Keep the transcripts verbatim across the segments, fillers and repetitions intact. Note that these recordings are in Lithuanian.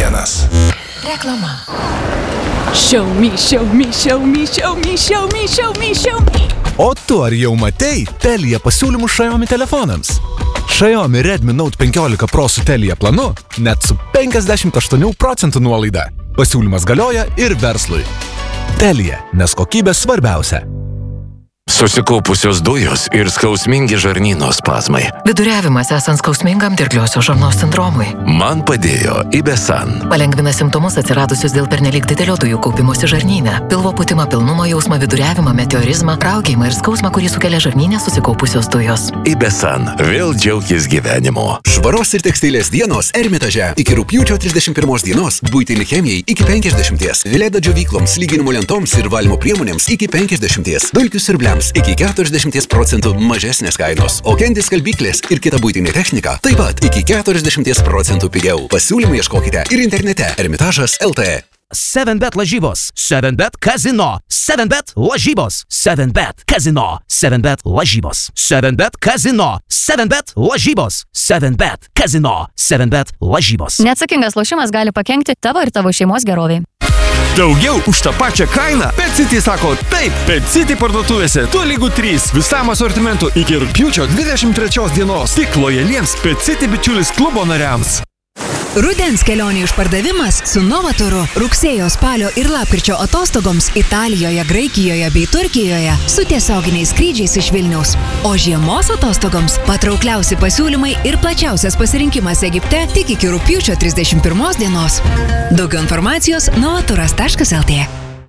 vienas. Reklama. Show me, show me, show me, show me, show me, show me, show me. O tu ar jau matei Telia pasiūlymus Xiaomi telefonams? Xiaomi Redmi Note penkiolika Pro su Telia planu net su penkiasdešimt aštuonių procentų nuolaida. Pasiūlymas galioja ir verslui. Telia, nes kokybė svarbiausia. Susikaupusios dujos ir skausmingi žarnyno spazmai. Viduriavimas esant skausmingam dirgliosios žarnos sindromui. Man padėjo Ibesan. Palengvina simptomus atsiradusius dėl pernelyg didelio dujų kaupimosi žarnyne. Pilvo pūtimą, pilnumo jausmą, viduriavimą, meteorizmą, raukėjimą ir skausmą, kurį sukelia žarnyne susikaupusios dujos. Ibesan. Vėl džiaukis gyvenimo. Švaros ir tekstilės dienos Ermitaže. Iki rugpjūčio trisdešimt pirmos dienos. Buitinei chemijai iki penkiasdešimties. Vileda džiovykloms, lyginimo lentoms ir valymo priemonėms iki penkiasdešimties. Dulkių siurbliams iki keturiasdešimties procentų mažesnės kainos, o Candy skalbyklės ir kita buitinė technika taip pat iki keturiasdešimties procentų pigiau. Pasiūlymų ieškokite ir internete ermitažas taškas lt. seven bet lažybos, seven bet kazino, seven bet lažybos, seven bet kazino, seven bet lažybos, seven bet kazino, seven bet lažybos, seven bet kazino, seven bet lažybos. Neatsakingas lošimas gali pakenkti tavo ir tavo šeimos geroviai. Daugiau už tą pačią kainą. Pet City sako taip. Pet City parduotuvėse tu lygu trys. Visam asortimentu iki rugpjūčio dvidešimt trečios dienos. Tik lojaliems Pet City bičiulis klubo nariams. Rudens kelionių išpardavimas su Novaturu. Rugsėjo, spalio ir lapkričio atostogoms Italijoje, Graikijoje bei Turkijoje su tiesioginiais skrydžiais iš Vilniaus. O žiemos atostogoms patraukliausi pasiūlymai ir plačiausias pasirinkimas Egipte tik iki rugpjūčio trisdešimt pirmos dienos. Daugiau informacijos novaturas taškas lt.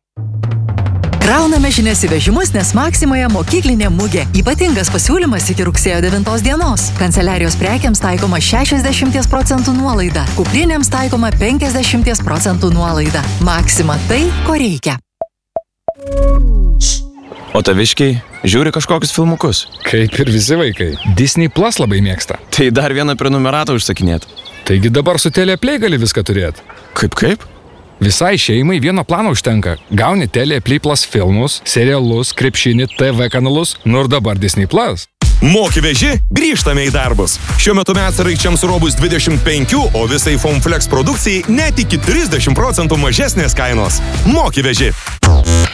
Krauname žinias į vežimus, nes Maksimoje mokyklinė mugė. Ypatingas pasiūlymas iki rugsėjo devintos dienos. Kanceliarijos prekiams taikoma šešiasdešimt procentų nuolaida. Kuprinėms taikoma penkiasdešimt procentų nuolaida. Maksima tai, ko reikia. O taviškiai žiūri kažkokius filmukus. Kaip ir visi vaikai. Disney Plus labai mėgsta. Tai dar vieną prenumeratą užsakinėt. Taigi dabar su Telia Play gali viską turėti. Kaip kaip? Visai šeimai vieno plano užtenka. Gauni Telia Play Plus filmus, serialus, krepšinį, T V kanalus, nu ir dabar Disney Plus. Moki veži, grįžtame į darbus. Šiuo metu medsraigčiams robus dvidešimt penki, o visai Fomflex produkcijai net iki trisdešimt procentų mažesnės kainos. Moki veži.